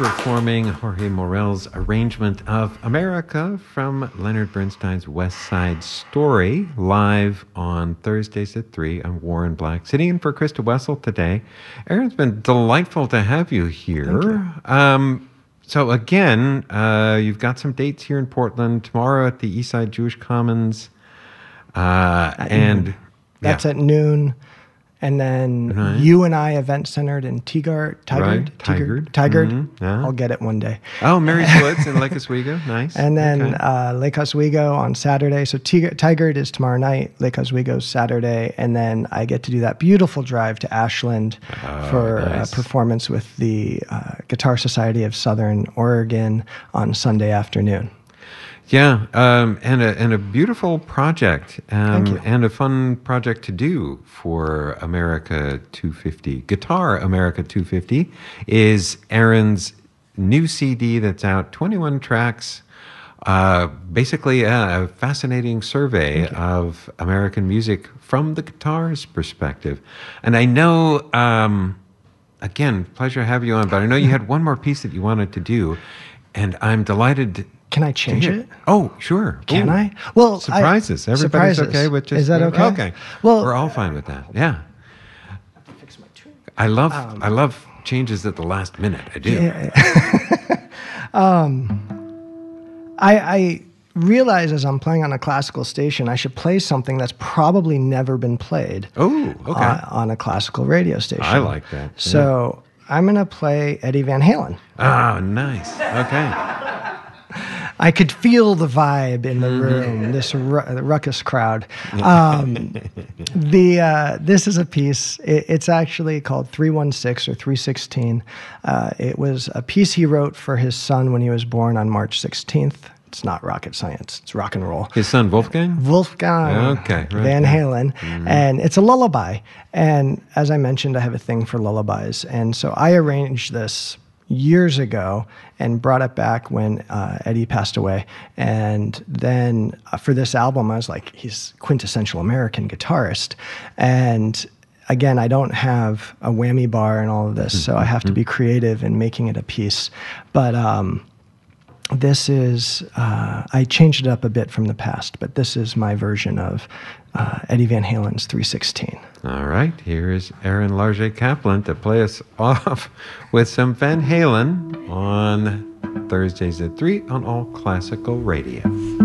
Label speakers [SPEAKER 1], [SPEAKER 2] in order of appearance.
[SPEAKER 1] performing Jorge Morel's arrangement of America from Leonard Bernstein's West Side Story, live on Thursdays at 3 on Warren Black. Sitting in for Krista Wessel today. Aaron, it's been delightful to have you here. So again, you've got some dates here in Portland, tomorrow at the Eastside Jewish Commons.
[SPEAKER 2] That's at noon. And then You and I event centered in Tigard.
[SPEAKER 1] Mm-hmm. Yeah.
[SPEAKER 2] I'll get it one day.
[SPEAKER 1] Oh, Mary's Woods in Lake Oswego. Nice.
[SPEAKER 2] And then Lake Oswego on Saturday. So Tigard is tomorrow night. Lake Oswego's Saturday. And then I get to do that beautiful drive to Ashland for a performance with the Guitar Society of Southern Oregon on Sunday afternoon.
[SPEAKER 1] Yeah, and a beautiful project, and a fun project to do for America 250. Guitar America 250 is Aaron's new CD that's out, 21 tracks, basically a fascinating survey of American music from the guitar's perspective. And I know, again, pleasure to have you on, but I know you had one more piece that you wanted to do, and I'm delighted.
[SPEAKER 2] Can I change it?
[SPEAKER 1] Oh, sure.
[SPEAKER 2] Can I? Well,
[SPEAKER 1] surprises. Everybody's okay with just.
[SPEAKER 2] Is that okay?
[SPEAKER 1] Okay. Well, we're all fine with that. Yeah.
[SPEAKER 2] Fix my tune.
[SPEAKER 1] I love changes at the last minute. I do. Yeah.
[SPEAKER 2] I realize as I'm playing on a classical station, I should play something that's probably never been played.
[SPEAKER 1] Oh, okay.
[SPEAKER 2] On a classical radio station.
[SPEAKER 1] I like that.
[SPEAKER 2] So I'm going to play Eddie Van Halen.
[SPEAKER 1] Oh, nice. Okay.
[SPEAKER 2] I could feel the vibe in the room, this ruckus crowd. This is a piece. It's actually called 316 or 316. It was a piece he wrote for his son when he was born on March 16th. It's not rocket science. It's rock and roll.
[SPEAKER 1] His son, Wolfgang?
[SPEAKER 2] Wolfgang Van Halen. And it's a lullaby. And as I mentioned, I have a thing for lullabies. And so I arranged this years ago and brought it back when Eddie passed away. And then for this album, I was like, he's quintessential American guitarist. And again, I don't have a whammy bar and all of this, so I have to be creative in making it a piece. But this is, I changed it up a bit from the past, but this is my version of Eddie Van Halen's 316.
[SPEAKER 1] All right, here is Aaron Larget Kaplan to play us off with some Van Halen on Thursdays at 3 on All Classical Radio.